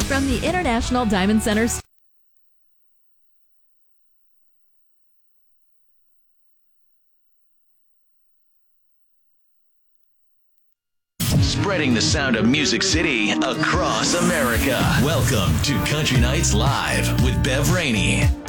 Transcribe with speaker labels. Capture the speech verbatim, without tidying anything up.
Speaker 1: from the International Diamond Center.
Speaker 2: Spreading the sound of Music City across America. Welcome to Country Nights Live with Bev Rainey.